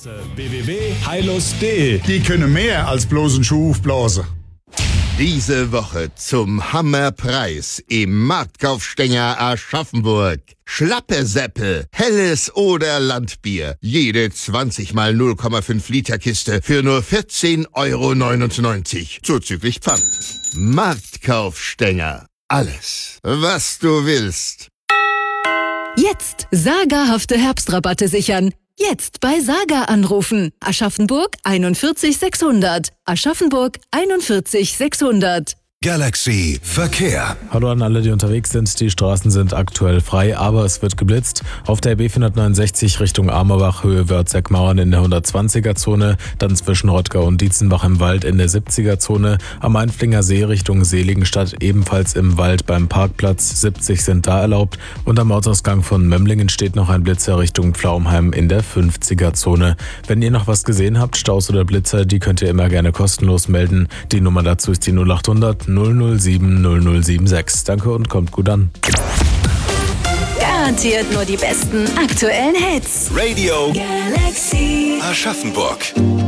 www.heilos.de. Die können mehr als bloß einen Schuh aufblasen. Diese Woche zum Hammerpreis im Marktkaufstänger Aschaffenburg. Schlappe Seppe, helles oder Landbier. Jede 20 mal 0,5 Liter Kiste für nur 14,99 € zuzüglich Pfand. Marktkaufstänger. Alles, was du willst. Jetzt sagerhafte Herbstrabatte sichern. Jetzt bei Saga anrufen. Aschaffenburg 41 600. Aschaffenburg 41 600. Galaxy Verkehr. Hallo an alle, die unterwegs sind. Die Straßen sind aktuell frei, aber es wird geblitzt. Auf der B469 Richtung Amerbach, Höhe Wörtheck-Mauern in der 120er-Zone, dann zwischen Rottgau und Dietzenbach im Wald in der 70er-Zone, am Einflinger See Richtung Seligenstadt ebenfalls im Wald beim Parkplatz, 70 sind da erlaubt, und am Ortsausgang von Mömlingen steht noch ein Blitzer Richtung Pflaumheim in der 50er-Zone. Wenn ihr noch was gesehen habt, Staus oder Blitzer, die könnt ihr immer gerne kostenlos melden. Die Nummer dazu ist die 0800 007 0076. Danke und kommt gut an. Garantiert nur die besten aktuellen Hits. Radio Galaxy Aschaffenburg.